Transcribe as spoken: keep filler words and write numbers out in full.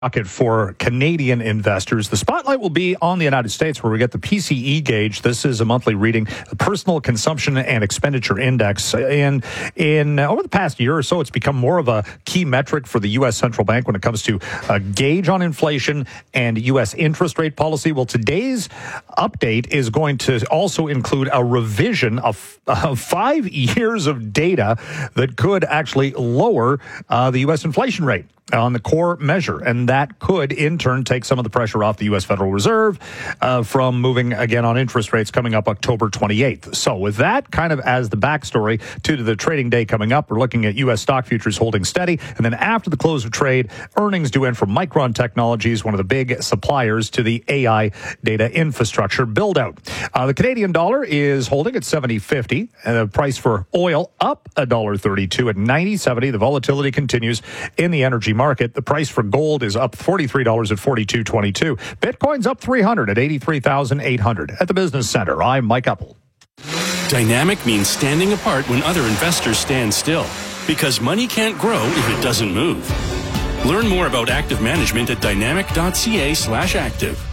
Market for Canadian investors. The spotlight will be on the United States, where we get the P C E gauge. This is a monthly reading, the Personal Consumption and Expenditure Index. And in uh, over the past year or so, it's become more of a key metric for the U S Central Bank when it comes to a gauge on inflation and U S interest rate policy. Well, today's update is going to also include a revision of, of five years of data that could actually lower uh, the U S inflation rate on the core measure. And that could, in turn, take some of the pressure off the U S Federal Reserve uh, from moving again on interest rates coming up October twenty-eighth. So with that kind of as the backstory to the trading day coming up, we're looking at U S stock futures holding steady. And then after the close of trade, earnings due in from Micron Technologies, one of the big suppliers to the A I data infrastructure build out. Uh, the Canadian dollar is holding at seventy fifty. And the price for oil up one dollar thirty-two at ninety seventy. The volatility continues in the energy market. Market. The price for gold is up forty-three dollars at forty-two twenty-two. Bitcoin's up three hundred at eighty-three thousand eight hundred. At the Business Center, I'm Mike Uppel. Dynamic means standing apart when other investors stand still, because money can't grow if it doesn't move. Learn more about active management at dynamic dot c a slash active.